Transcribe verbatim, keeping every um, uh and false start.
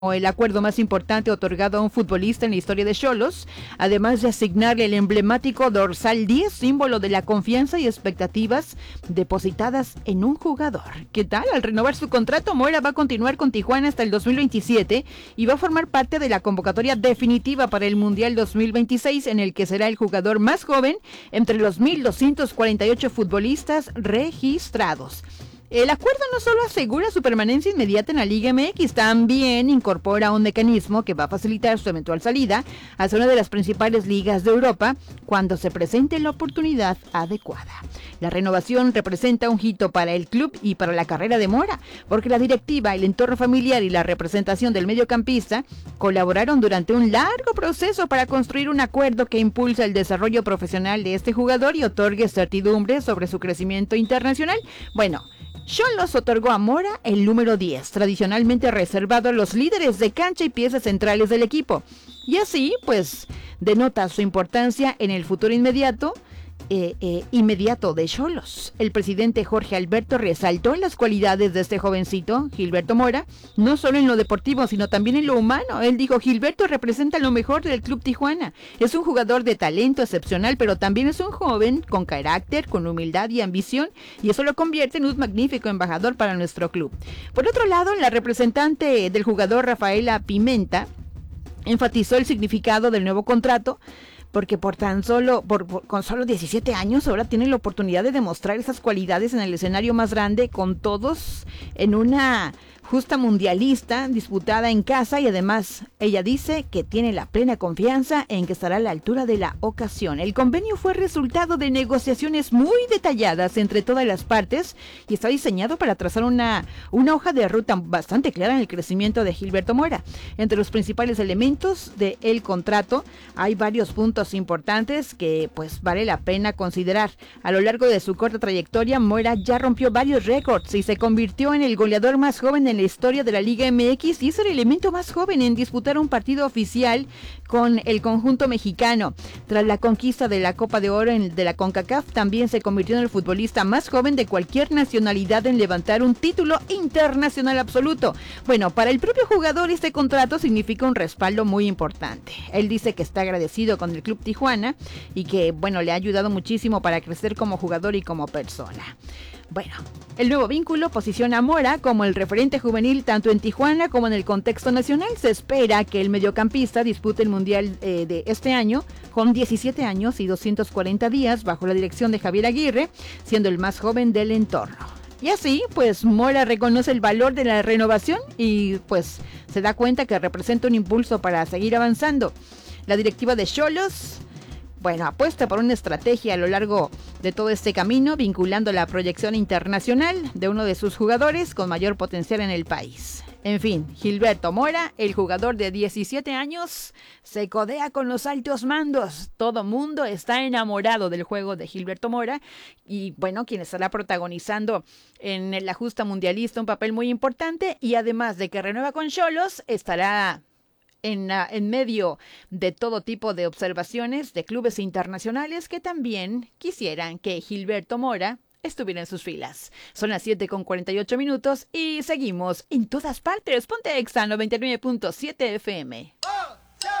el acuerdo más importante otorgado a un futbolista en la historia de Xolos, además de asignarle el emblemático dorsal diez, símbolo de la confianza y expectativas depositadas en un jugador. ¿Qué tal? Al renovar su contrato, Mora va a continuar con Tijuana hasta el dos mil veintisiete y va a formar parte de la convocatoria definitiva para el Mundial dos mil veintiséis, en el que será el jugador más joven entre los mil doscientos cuarenta y ocho futbolistas registrados. El acuerdo no solo asegura su permanencia inmediata en la Liga M X, también incorpora un mecanismo que va a facilitar su eventual salida hacia una de las principales ligas de Europa cuando se presente la oportunidad adecuada. La renovación representa un hito para el club y para la carrera de Mora, porque la directiva, el entorno familiar y la representación del mediocampista colaboraron durante un largo proceso para construir un acuerdo que impulsa el desarrollo profesional de este jugador y otorgue certidumbre sobre su crecimiento internacional. Bueno, Xolos otorgó a Mora el número diez, tradicionalmente reservado a los líderes de cancha y piezas centrales del equipo. Y así, pues, denota su importancia en el futuro inmediato, eh, eh, inmediato de Xolos. El presidente Jorge Alberto resaltó las cualidades de este jovencito, Gilberto Mora, no solo en lo deportivo, sino también en lo humano. Él dijo: Gilberto representa lo mejor del Club Tijuana. Es un jugador de talento excepcional, pero también es un joven con carácter, con humildad y ambición, y eso lo convierte en un magnífico embajador para nuestro club. Por otro lado, la representante del jugador, Rafaela Pimenta, enfatizó el significado del nuevo contrato, porque por tan solo, por, por, con solo diecisiete años, ahora tiene la oportunidad de demostrar esas cualidades en el escenario más grande, con todos en una justa mundialista disputada en casa, y además ella dice que tiene la plena confianza en que estará a la altura de la ocasión. El convenio fue resultado de negociaciones muy detalladas entre todas las partes y está diseñado para trazar una, una hoja de ruta bastante clara en el crecimiento de Gilberto Mora. Entre los principales elementos del contrato hay varios puntos importantes que pues vale la pena considerar. A lo largo de su corta trayectoria, Mora ya rompió varios récords y se convirtió en el goleador más joven en la historia de la Liga M X, y es el elemento más joven en disputar un partido oficial con el conjunto mexicano. Tras la conquista de la Copa de Oro en, de la CONCACAF, también se convirtió en el futbolista más joven de cualquier nacionalidad en levantar un título internacional absoluto. Bueno, para el propio jugador este contrato significa un respaldo muy importante. Él dice que está agradecido con el Club Tijuana y que, bueno, le ha ayudado muchísimo para crecer como jugador y como persona. Bueno, el nuevo vínculo posiciona a Mora como el referente juvenil tanto en Tijuana como en el contexto nacional. Se espera que el mediocampista dispute el Mundial eh, de este año con diecisiete años y doscientos cuarenta días bajo la dirección de Javier Aguirre, siendo el más joven del entorno. Y así, pues Mora reconoce el valor de la renovación y pues se da cuenta que representa un impulso para seguir avanzando. La directiva de Xolos, bueno, apuesta por una estrategia a lo largo de todo este camino, vinculando la proyección internacional de uno de sus jugadores con mayor potencial en el país. En fin, Gilberto Mora, el jugador de diecisiete años, se codea con los altos mandos. Todo mundo está enamorado del juego de Gilberto Mora y, bueno, quien estará protagonizando en la justa mundialista un papel muy importante, y además de que renueva con Xolos, estará En, uh, en medio de todo tipo de observaciones de clubes internacionales que también quisieran que Gilberto Mora estuviera en sus filas. Son las siete con cuarenta y ocho minutos y seguimos en todas partes. Ponte Exa noventa y nueve punto siete F M.